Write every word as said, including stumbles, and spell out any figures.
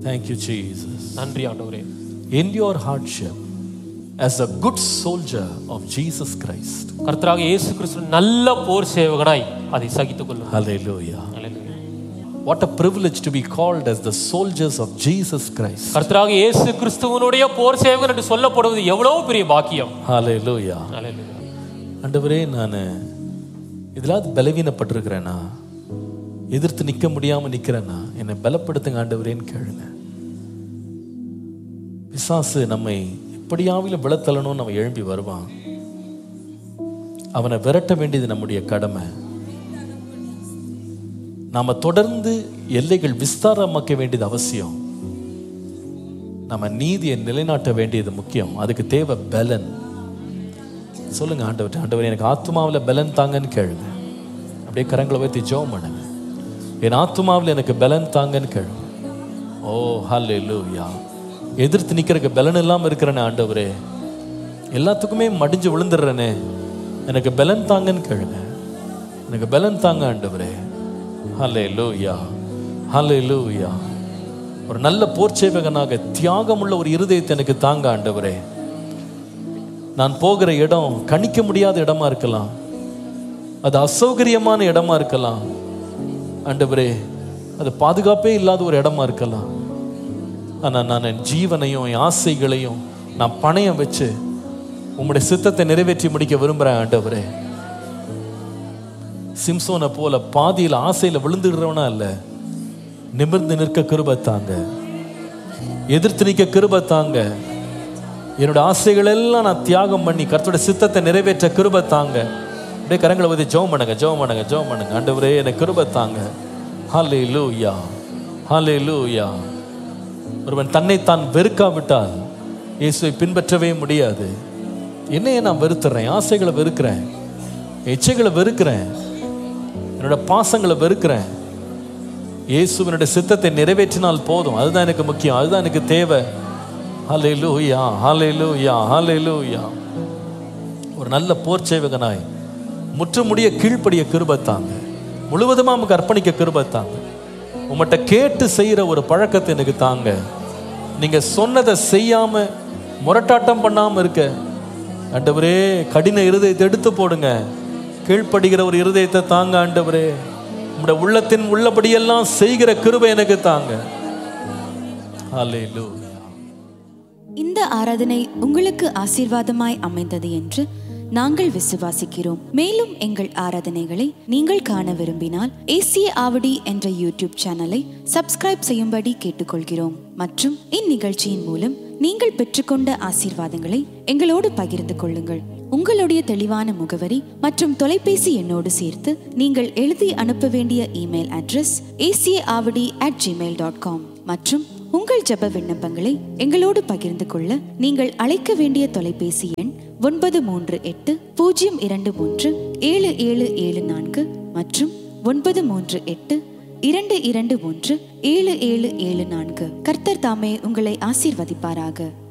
Thank you, Jesus. நன்றி ஆண்டவரே. Endure hardship as a good soldier of Jesus Christ. கர்த்தராகிய இயேசு கிறிஸ்து நல்ல போர் சேவகனாய் அதை சகித்துக் கொள்ளுங்கள். Hallelujah. Hallelujah. What a privilege to be called as the soldiers of Jesus Christ. கர்த்தராகிய இயேசு கிறிஸ்துவினுடைய போர் சேவகன் என்று சொல்லப்படுவது எவ்வளவு பெரிய பாக்கியம். Hallelujah. Hallelujah. ஆண்டவரே, நான் இதெல்லாம் பலவீனப்பட்டிருக்கிறேனா, எதிர்த்து நிற்க முடியாம நிக்கிறேனா, என்னை பலப்படுத்துங்க ஆண்டவரேன்னு கேளுங்க. பிசாசு நம்மை எப்படியாவிலும் விழத்தள்ளணும் நம்ம எழும்பி வருவான். அவனை விரட்ட வேண்டியது நம்முடைய கடமை. நாம தொடர்ந்து எல்லைகள் விஸ்தாரமாக்க வேண்டியது அவசியம். நம்ம நீதியை நிலைநாட்ட வேண்டியது முக்கியம். அதுக்கு தேவை பலன். சொல்லுங்க ஆண்டவர், ஆண்டவர் எனக்கு ஆத்மாவில் பலன் தாங்கன்னு கேளுங்க. அப்படியே கரங்களை வைத்து ஜெபம் பண்ணுங்க. என் ஆத்மாவில் எனக்கு பலன் தாங்கன்னு கேளுங்க. ஓ ஹல்லேலூயா. எதிர்த்து நிற்கிறக்கு பலன் இல்லாமல் இருக்கிறேனே ஆண்டவரே, எல்லாத்துக்குமே மடிஞ்சு விழுந்துடுறேனே, எனக்கு பலன் தாங்கன்னு கேளுங்க. எனக்கு பலன் தாங்க ஆண்டவரே. ஹல்லேலூயா, ஹல்லேலூயா. ஒரு நல்ல போர்ச்சேவகனாக தியாகமுள்ள ஒரு இருதயத்தை எனக்கு தாங்க ஆண்டவரே. நான் போகிற இடம் கணிக்க முடியாத இடமா இருக்கலாம், அது அசௌகரியமான இடமா இருக்கலாம் ஆண்டவரே, அது பாதுகாப்பே இல்லாத ஒரு இடமா இருக்கலாம். ஆனால் நான் என் ஜீவனையும் என் ஆசைகளையும் நான் பணையம் வச்சு உம்முடைய சித்தத்தை நிறைவேற்றி முடிக்க விரும்புகிறேன் ஆண்டவரே. சிம்சோனை போல பாதியில் ஆசையில் விழுந்துடுறவனா இல்லை, நிமிர்ந்து நிற்க கிருபை தாங்க, எதிர்த்து நிற்க கிருபை தாங்க. என்னோட ஆசைகள் எல்லாம் நான் தியாகம் பண்ணி கர்த்தருடைய சித்தத்தை நிறைவேற்ற கிருபை தாங்க. அப்படியே கரங்களை வந்து ஜெபம் பண்ணுங்க, ஜெபம் பண்ணுங்க, ஜெபம் பண்ணுங்க. ஆண்டவரே எனக்கு கிருபை தாங்க. ஹல்லேலூயா, ஹல்லேலூயா. ஒருவன் தன்னைத்தான் வெறுக்காவிட்டால் இயேசுவை பின்பற்றவே முடியாது. என்னையே நான் வெறுத்துறேன், ஆசைகளை வெறுக்கிறேன், இச்சைகளை வெறுக்கிறேன், என்னோட பாசங்களை வெறுக்கிறேன். இயேசுவினுடைய சித்தத்தை நிறைவேற்றினால் போதும். அதுதான் எனக்கு முக்கியம், அதுதான் எனக்கு தேவை. ஹல்லேலூயா, ஹல்லேலூயா, ஹல்லேலூயா. ஒரு நல்ல போர் சேவகனாய் முற்றுமுடிய கீழ்ப்படிய கிருபை தாங்க, முழுவதுமா நமக்கு அர்ப்பணிக்க கிருபை தாங்க. உங்கள்கிட்ட கேட்டு செய்யற ஒரு பழக்கத்தை எனக்கு தாங்க. நீங்க சொன்னதை செய்யாம முரட்டாட்டம் பண்ணாம இருக்க ஆண்டவரே, கடின இருதயத்தை எடுத்து போடுங்க. கீழ்ப்படுகிற ஒரு இருதயத்தை தாங்க ஆண்டவரே. உங்களுடைய உள்ளத்தின் உள்ளபடியெல்லாம் செய்கிற கிருபை எனக்கு தாங்க. ஹல்லேலூயா. இந்த ஆராதனை உங்களுக்கு ஆசீர்வாதமாய் அமைந்தது என்று நாங்கள் விசுவாசிக்கிறோம். மேலும் எங்கள் ஆராதனைகளை நீங்கள் காண விரும்பினால் ஏசிய ஆவடி என்ற யூடியூப் சேனலை சப்ஸ்கிரைப் செய்யும்படி கேட்டுக்கொள்கிறோம். மற்றும் இந்நிகழ்ச்சியின் மூலம் நீங்கள் பெற்றுக்கொண்ட ஆசீர்வாதங்களை எங்களோடு பகிர்ந்து கொள்ளுங்கள். உங்களுடைய தெளிவான முகவரி மற்றும் தொலைபேசி எண்ணோடு சேர்த்து நீங்கள் எழுதி அனுப்ப வேண்டிய இமெயில் அட்ரஸ் ஏசிய Avadi at Gmail dot com. மற்றும் உங்கள் ஜெப விண்ணப்பங்களை எங்களோடு பகிர்ந்து கொள்ள நீங்கள் அழைக்க வேண்டிய தொலைபேசி எண் ஒன்பது மூன்று எட்டு பூஜ்ஜியம் இரண்டு மூன்று ஏழு ஏழு ஏழு நான்கு மற்றும் ஒன்பது மூன்று எட்டு இரண்டு இரண்டு மூன்று ஏழு ஏழு ஏழு நான்கு. கர்த்தர் தாமே உங்களை ஆசீர்வதிப்பாராக.